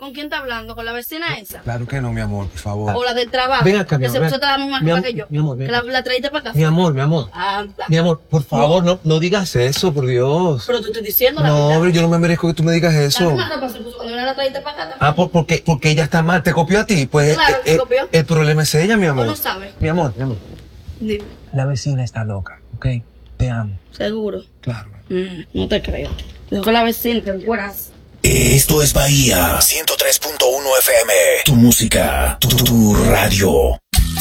¿Con quién está hablando? ¿Con la vecina esa? Claro que no, mi amor, por favor. ¿O la del trabajo? Ven acá, mi que amor, se puso la misma cosa que yo. Mi amor, que la traíste para acá. Mi amor. Anda. Mi amor, por favor, no digas eso, por Dios. Pero tú estoy diciendo la No, verdad. hombre, yo no me merezco que tú me digas La eso. misma ropa se puso cuando la traíste para acá. Ah, porque ella está mal. ¿Te copió a ti? Pues Claro que copió. El problema es ella, mi amor. ¿Tú no sabes? Mi amor. Dime. La vecina está loca, ¿ok? Te amo. ¿Seguro? Claro. No te creo. Dijo que la vecina, que fueras. Esto es Bahía 103.1 FM. Tu música, tu radio.